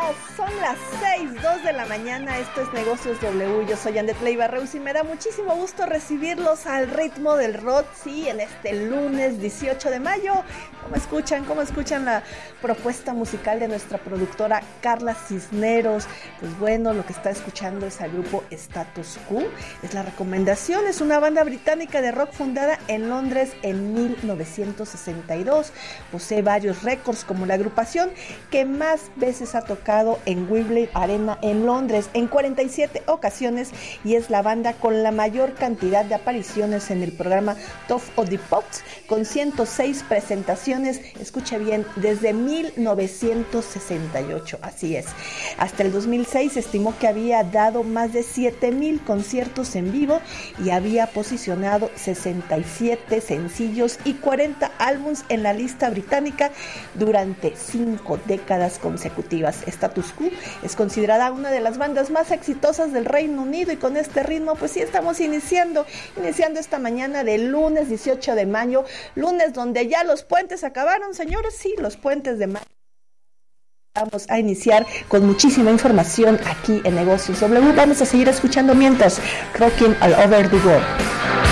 Son las 6:02 de la mañana, esto es Negocios W, yo soy Andet Leiva-Reus y me da muchísimo gusto recibirlos al ritmo del rock, sí, en este lunes 18 de mayo. ¿Cómo escuchan la propuesta musical de nuestra productora Carla Cisneros? Pues bueno, lo que está escuchando es al grupo Status Quo, es la recomendación, es una banda británica de rock fundada en Londres en 1962, posee varios récords como la agrupación que más veces ha tocado en Wembley Arena en Londres en 47 ocasiones y es la banda con la mayor cantidad de apariciones en el programa Top of the Pops con 106 presentaciones, escuche bien, desde 1968, así es. Hasta el 2006 se estimó que había dado más de 7,000 conciertos en vivo y había posicionado 67 sencillos y 40 álbumes en la lista británica durante 5 décadas consecutivas. Status Quo es considerada una de las bandas más exitosas del Reino Unido y con este ritmo pues sí estamos iniciando esta mañana del lunes 18 de mayo, lunes donde ya los puentes acabaron, señores, sí, los puentes de mayo. Vamos a iniciar con muchísima información aquí en Negocios W. Vamos a seguir escuchando mientras Rocking All Over the World.